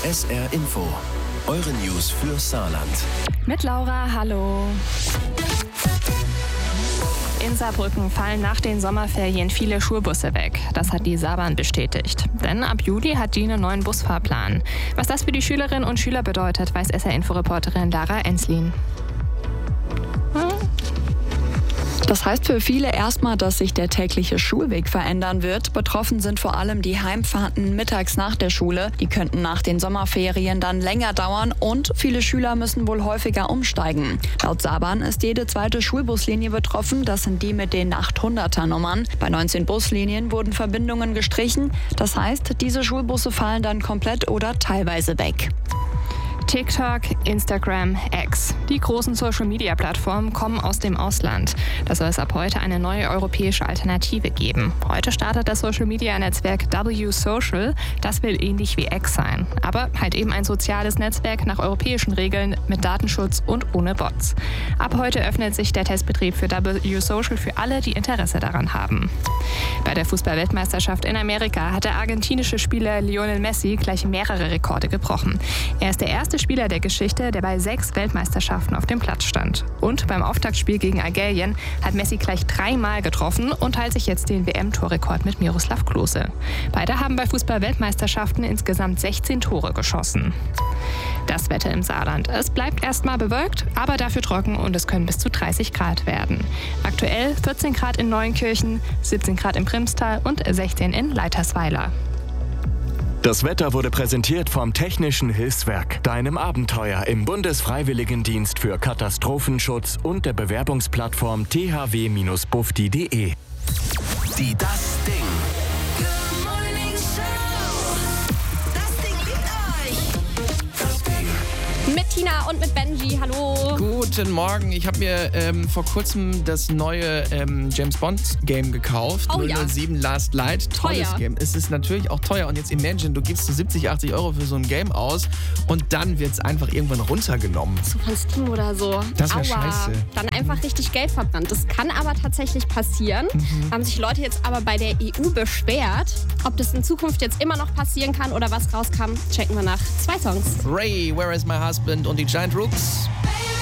SR Info. Eure News für Saarland. Mit Laura, hallo. In Saarbrücken fallen nach den Sommerferien viele Schulbusse weg. Das hat die Saarbahn bestätigt. Denn ab Juli hat die einen neuen Busfahrplan. Was das für die Schülerinnen und Schüler bedeutet, weiß SR-Info-Reporterin Lara Enslin. Das heißt für viele erstmal, dass sich der tägliche Schulweg verändern wird. Betroffen sind vor allem die Heimfahrten mittags nach der Schule. Die könnten nach den Sommerferien dann länger dauern und viele Schüler müssen wohl häufiger umsteigen. Laut Saarbahn ist jede zweite Schulbuslinie betroffen. Das sind die mit den 800er-Nummern. Bei 19 Buslinien wurden Verbindungen gestrichen. Das heißt, diese Schulbusse fallen dann komplett oder teilweise weg. TikTok, Instagram, X. Die großen Social-Media-Plattformen kommen aus dem Ausland. Da soll es ab heute eine neue europäische Alternative geben. Heute startet das Social-Media-Netzwerk W-Social. Das will ähnlich wie X sein. Aber halt eben ein soziales Netzwerk nach europäischen Regeln mit Datenschutz und ohne Bots. Ab heute öffnet sich der Testbetrieb für W-Social für alle, die Interesse daran haben. Bei der Fußball-Weltmeisterschaft in Amerika hat der argentinische Spieler Lionel Messi gleich mehrere Rekorde gebrochen. Er ist der erste Spieler der Geschichte, der bei 6 Weltmeisterschaften auf dem Platz stand. Und beim Auftaktspiel gegen Algerien hat Messi gleich 3-mal getroffen und teilt sich jetzt den WM-Torrekord mit Miroslav Klose. Beide haben bei Fußball-Weltmeisterschaften insgesamt 16 Tore geschossen. Das Wetter im Saarland. Es bleibt erstmal bewölkt, aber dafür trocken und es können bis zu 30 Grad werden. Aktuell 14 Grad in Neuenkirchen, 17 Grad im Primstal und 16 in Leitersweiler. Das Wetter wurde präsentiert vom Technischen Hilfswerk, deinem Abenteuer im Bundesfreiwilligendienst für Katastrophenschutz und der Bewerbungsplattform thw-bufdi.de. Die Das Ding. Good Morning Show. Das Ding liebt euch. Das Ding. Mit Tina und mit Benji. Hallo. Guten Morgen. Ich habe mir vor kurzem das neue James Bond Game gekauft. Oh, 007 Last Light. Tolles Teuer. Game. Es ist natürlich auch teuer. Und jetzt imagine, du gibst so 70, 80 Euro für so ein Game aus und dann wird es einfach irgendwann runtergenommen. So von Steam oder so. Das wär Aua. scheiße. Dann einfach richtig Geld verbrannt. Das kann aber tatsächlich passieren. Haben sich Leute jetzt aber bei der EU beschwert. Ob das in Zukunft jetzt immer noch passieren kann oder was rauskam, checken wir nach 2 Songs. Ray, Where is my husband und die Giant Rooks.